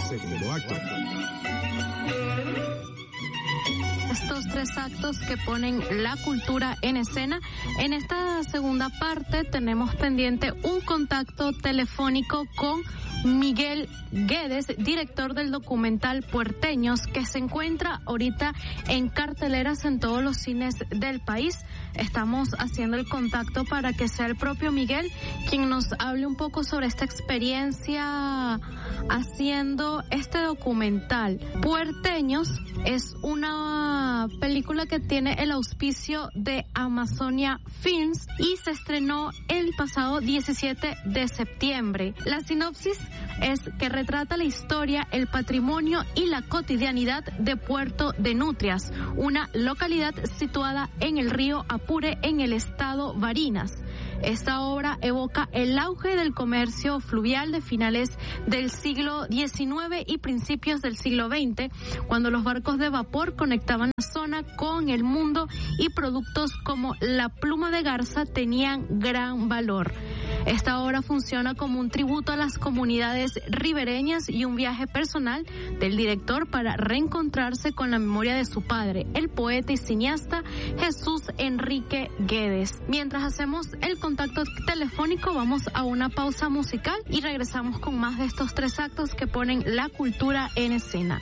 segundo acto. Estos 3 actos que ponen la cultura en escena. En esta segunda parte tenemos pendiente un contacto telefónico con Miguel Guedes, director del documental Puerteños, que se encuentra ahorita en carteleras en todos los cines del país. Estamos haciendo el contacto para que sea el propio Miguel quien nos hable un poco sobre esta experiencia haciendo este documental. Puerteños es una película que tiene el auspicio de Amazonia Films y se estrenó el pasado 17 de septiembre. La sinopsis es que retrata la historia, el patrimonio y la cotidianidad de Puerto de Nutrias, una localidad situada en el río Apure en el estado Barinas. Esta obra evoca el auge del comercio fluvial de finales del siglo XIX y principios del siglo XX, cuando los barcos de vapor conectaban la zona con el mundo y productos como la pluma de garza tenían gran valor. Esta obra funciona como un tributo a las comunidades ribereñas y un viaje personal del director para reencontrarse con la memoria de su padre, el poeta y cineasta Jesús Enrique Guedes. Mientras hacemos el contacto telefónico, vamos a una pausa musical y regresamos con más de estos 3 actos que ponen la cultura en escena.